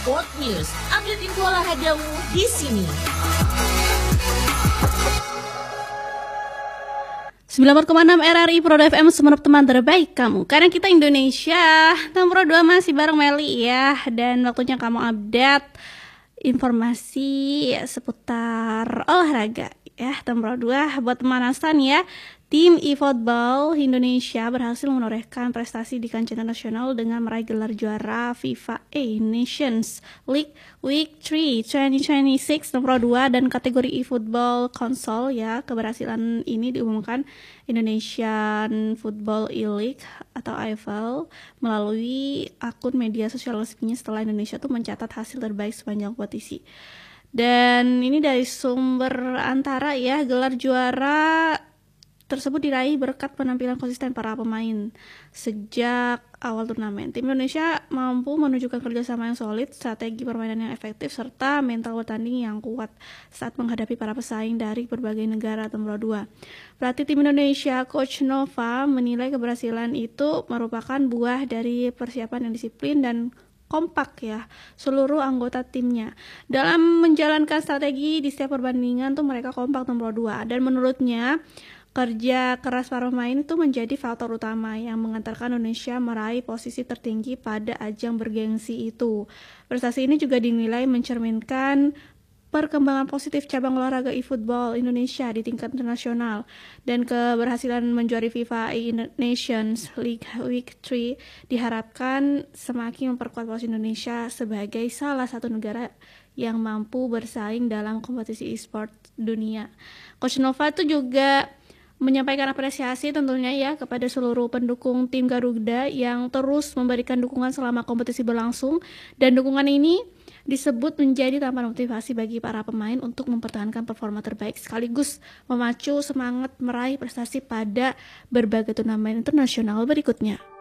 Sport News, update info olahragamu di sini. 94,6 RRI Pro FM, Sumenep teman terbaik kamu. Karena kita Indonesia. Nomor 2 masih bareng Meli ya. Dan waktunya kamu update informasi seputar olahraga ya. Nomor 2 buat pemanasan ya. Tim eFootball Indonesia berhasil menorehkan prestasi di kancah internasional dengan meraih gelar juara FIFA A Nations League Week 3 2026 nomor 2 dan kategori eFootball Console ya. Keberhasilan ini diumumkan Indonesian Football E-League atau IFL melalui akun media sosial resminya setelah Indonesia tuh mencatat hasil terbaik sepanjang kompetisi. Dan ini dari sumber Antara ya, gelar juara tersebut diraih berkat penampilan konsisten para pemain sejak awal turnamen. Tim Indonesia mampu menunjukkan kerjasama yang solid, strategi permainan yang efektif, serta mental bertanding yang kuat saat menghadapi para pesaing dari berbagai negara. Nomor 2. Pelatih tim Indonesia, Coach Nova, menilai keberhasilan itu merupakan buah dari persiapan yang disiplin dan kompak ya seluruh anggota timnya dalam menjalankan strategi di setiap perbandingan tuh mereka kompak. Nomor 2. Dan menurutnya kerja keras para pemain itu menjadi faktor utama yang mengantarkan Indonesia meraih posisi tertinggi pada ajang bergengsi itu. Prestasi ini juga dinilai mencerminkan perkembangan positif cabang olahraga eFootball Indonesia di tingkat internasional dan keberhasilan menjuari FIFA A Nations League Week 3 diharapkan semakin memperkuat posisi Indonesia sebagai salah satu negara yang mampu bersaing dalam kompetisi e-sport dunia. Coach Nova itu juga menyampaikan apresiasi tentunya ya kepada seluruh pendukung tim Garuda yang terus memberikan dukungan selama kompetisi berlangsung, dan dukungan ini disebut menjadi tambahan motivasi bagi para pemain untuk mempertahankan performa terbaik sekaligus memacu semangat meraih prestasi pada berbagai turnamen internasional berikutnya.